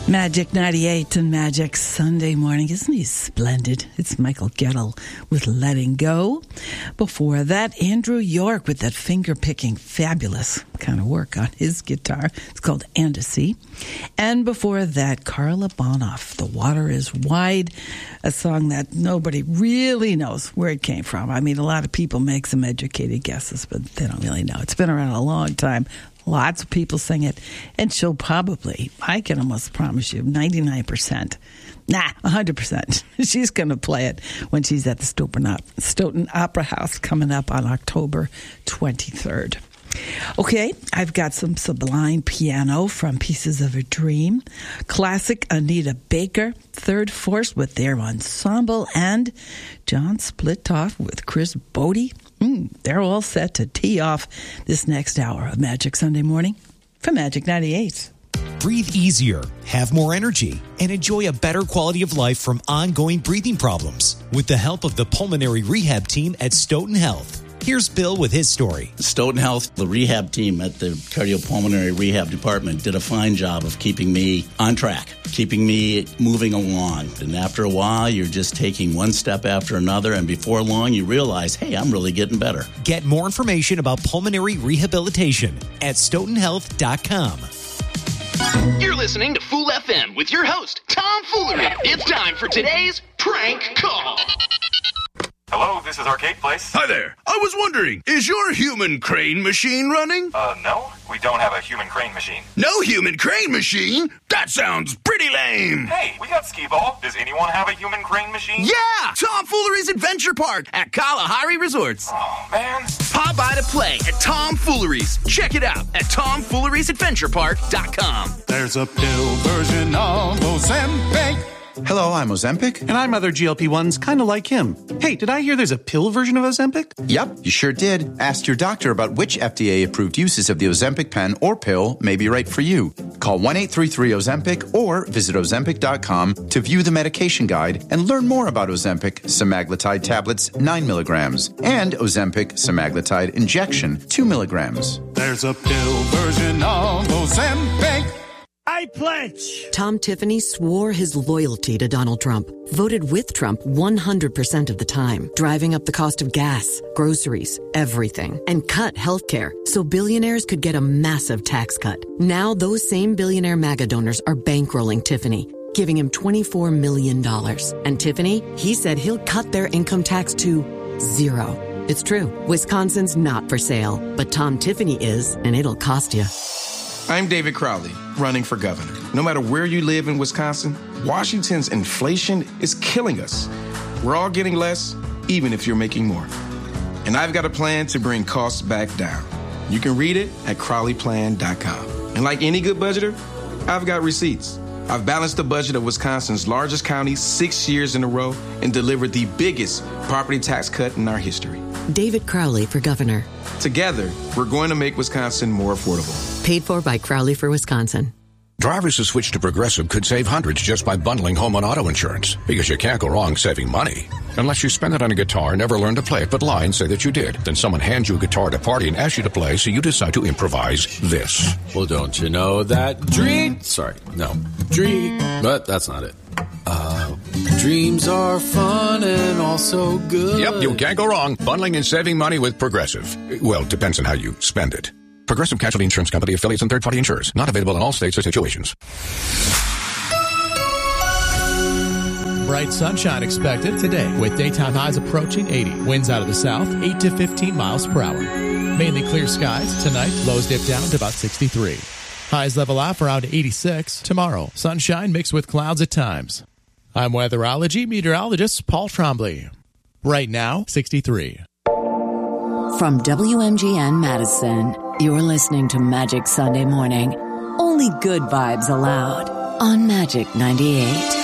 Magic 98 and Magic Sunday Morning. Isn't he splendid? It's Michael Gettle with Letting Go. Before that, Andrew York with that finger-picking, fabulous kind of work on his guitar. It's called Andecy. And before that, Carla Bonoff, The Water is Wide, a song that nobody really knows where it came from. I mean, a lot of people make some educated guesses, but they don't really know. It's been around a long time. Lots of people sing it, and she'll probably, I can almost promise you, 100%. She's going to play it when she's at the Stoughton Opera House coming up on October 23rd. Okay, I've got some Sublime piano from Pieces of a Dream, classic Anita Baker, Third Force with their ensemble, and John Splittoff with Chris Bodie. They're all set to tee off this next hour of Magic Sunday Morning for Magic 98. Breathe easier, have more energy, and enjoy a better quality of life from ongoing breathing problems with the help of the pulmonary rehab team at Stoughton Health. Here's Bill with his story. Stoughton Health, the rehab team at the cardiopulmonary rehab department, did a fine job of keeping me on track, keeping me moving along. And after a while, you're just taking one step after another, and before long, you realize, hey, I'm really getting better. Get more information about pulmonary rehabilitation at stoughtonhealth.com. You're listening to Fool FM with your host, Tom Foolery. It's time for today's prank call. Hello, this is Arcade Place. Hi there. I was wondering, is your human crane machine running? No, we don't have a human crane machine. No human crane machine? That sounds pretty lame. Hey, we got Skee-Ball. Does anyone have a human crane machine? Yeah! Tom Foolery's Adventure Park at Kalahari Resorts. Oh, man. Pop by to play at Tom Foolery's. Check it out at TomFoolery'sAdventurePark.com. There's a pill version of Ozempic. Hello, I'm Ozempic. And I'm other GLP-1s kind of like him. Hey, did I hear there's a pill version of Ozempic? Yep, you sure did. Ask your doctor about which FDA-approved uses of the Ozempic pen or pill may be right for you. Call 1-833-OZEMPIC or visit Ozempic.com to view the medication guide and learn more about Ozempic semaglutide tablets 9 milligrams and Ozempic semaglutide injection 2 milligrams. There's a pill version of Ozempic. I pledge. Tom Tiffany swore his loyalty to Donald Trump, voted with Trump 100% of the time, driving up the cost of gas, groceries, everything, and cut healthcare so billionaires could get a massive tax cut. Now those same billionaire MAGA donors are bankrolling Tiffany, giving him $24 million. And Tiffany, he said he'll cut their income tax to 0. It's true. Wisconsin's not for sale, but Tom Tiffany is, and it'll cost you. I'm David Crowley, running for governor. No matter where you live in Wisconsin, Washington's inflation is killing us. We're all getting less, even if you're making more. And I've got a plan to bring costs back down. You can read it at CrowleyPlan.com. And like any good budgeter, I've got receipts. I've balanced the budget of Wisconsin's largest county 6 years in a row and delivered the biggest property tax cut in our history. David Crowley for governor. Together, we're going to make Wisconsin more affordable. Paid for by Crowley for Wisconsin. Drivers who switch to Progressive could save hundreds just by bundling home and auto insurance, because you can't go wrong saving money. Unless you spend it on a guitar and never learn to play it but lie and say that you did. Then someone hands you a guitar at a party and asks you to play, so you decide to improvise this. Well, don't you know that dream... But that's not it. Dreams are fun and also good. Yep, you can't go wrong bundling and saving money with Progressive. Well, it depends on how you spend it. Progressive Casualty Insurance Company, affiliates, and third-party insurers. Not available in all states or situations. Bright sunshine expected today with daytime highs approaching 80. Winds out of the south, 8 to 15 miles per hour. Mainly clear skies. Tonight, lows dip down to about 63. Highs level off around 86. Tomorrow, sunshine mixed with clouds at times. I'm weatherology meteorologist Paul Trombley. Right now, 63. From WMGN Madison, you're listening to Magic Sunday Morning. Only good vibes allowed on Magic 98.